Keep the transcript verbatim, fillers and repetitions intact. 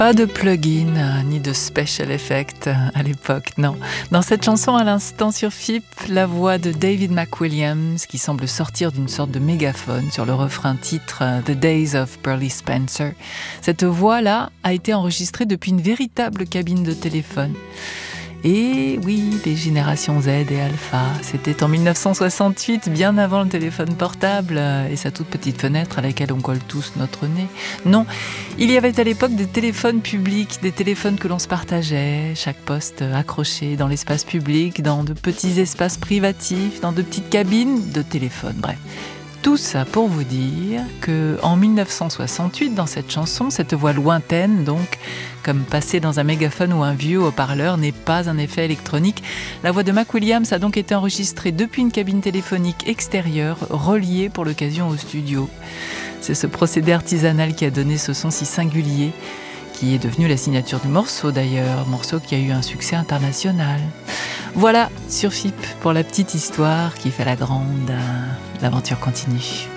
Pas de plugin, euh, ni de special effect euh, à l'époque, non. Dans cette chanson, à l'instant sur F I P, la voix de David McWilliams qui semble sortir d'une sorte de mégaphone sur le refrain titre euh, The Days of Burley Spencer. Cette voix-là a été enregistrée depuis une véritable cabine de téléphone. Et oui, les générations Z et Alpha, c'était en mille neuf cent soixante-huit, bien avant le téléphone portable et sa toute petite fenêtre à laquelle on colle tous notre nez. Non, il y avait à l'époque des téléphones publics, des téléphones que l'on se partageait, chaque poste accroché dans l'espace public, dans de petits espaces privatifs, dans de petites cabines de téléphone, bref. Tout ça pour vous dire qu'en mille neuf cent soixante-huit, dans cette chanson, cette voix lointaine, donc, comme passer dans un mégaphone ou un vieux haut-parleur, n'est pas un effet électronique. La voix de McWilliams a donc été enregistrée depuis une cabine téléphonique extérieure, reliée pour l'occasion au studio. C'est ce procédé artisanal qui a donné ce son si singulier, qui est devenu la signature du morceau d'ailleurs, morceau qui a eu un succès international. Voilà, sur F I P, pour la petite histoire qui fait la grande, l'aventure continue.